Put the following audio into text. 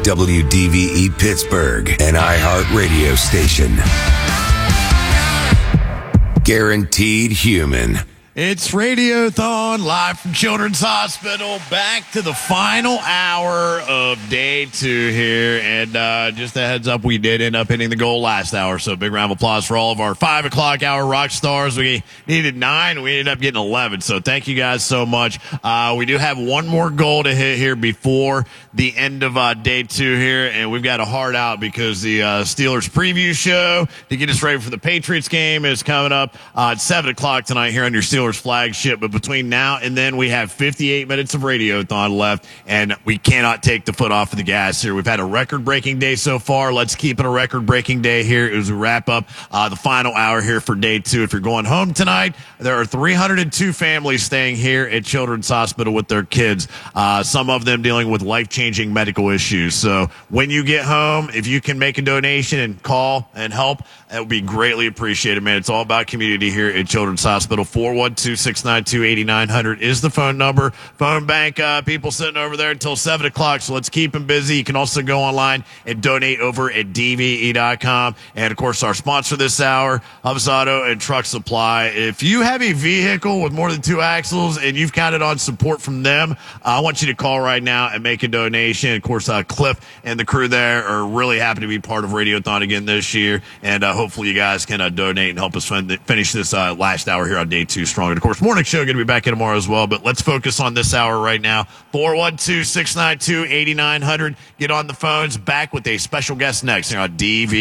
WDVE Pittsburgh, an iHeart radio station. Guaranteed human. It's Radiothon live from Children's Hospital. Back to the final hour of day 2 here. And just a heads up, we did end up hitting the goal last hour. So big round of applause for all of our 5 o'clock hour rock stars. We needed 9. We ended up getting 11. So thank you guys so much. We do have one more goal to hit here before the end of day 2 here. And we've got a hard out because the Steelers preview show to get us ready for the Patriots game is coming up at 7 o'clock tonight here on your Steelers flagship. But between now and then, we have 58 minutes of Radiothon left, and we cannot take the foot off of the gas here. We've had a record-breaking day so far. Let's keep it a record-breaking day here as we wrap up the final hour here for day 2. If you're going home tonight, there are 302 families staying here at Children's Hospital with their kids, some of them dealing with life-changing medical issues. So when you get home, if you can make a donation and call and help, that would be greatly appreciated, man. It's all about community here at Children's Hospital. 412-692-8900 is the phone number. Phone bank, people sitting over there until 7 o'clock, so let's keep them busy. You can also go online and donate over at DVE.com. And, of course, our sponsor this hour, Hubs Auto and Truck Supply. If you have a vehicle with more than 2 axles and you've counted on support from them, I want you to call right now and make a donation. Of course, Cliff and the crew there are really happy to be part of Radiothon again this year, and hopefully you guys can donate and help us finish this last hour here on day 2 strong. And, of course, morning show going to be back in tomorrow as well, but let's focus on this hour right now. 412-692-8900. Get on the phones. Back with a special guest next here on DV.